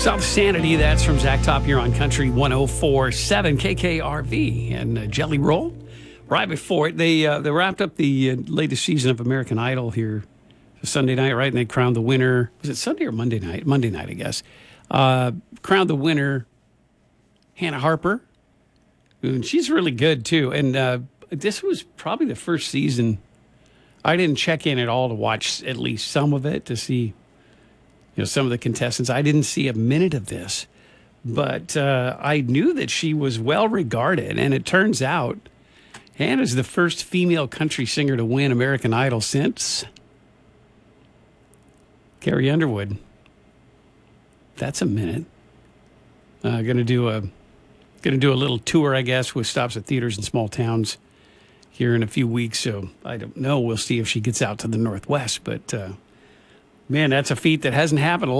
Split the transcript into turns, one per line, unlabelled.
South Sanity, that's from Zach Top here on Country 104.7 KKRV. And Jelly Roll, right before it, they wrapped up the latest season of American Idol here Sunday night, right? And they crowned the winner. Was it Sunday or Monday night? Monday night, I guess. Crowned the winner, Hannah Harper. And she's really good, too. And this was probably the first season I didn't check in at all to watch at least some of it to see some of the contestants. I didn't see a minute of this, but I knew that she was well regarded. And it turns out Hannah's the first female country singer to win American Idol since Carrie Underwood. That's a minute. Gonna do a little tour, I guess, with stops at theaters in small towns here in a few weeks. So I don't know. We'll see if she gets out to the Northwest, but man, that's a feat that hasn't happened a lot.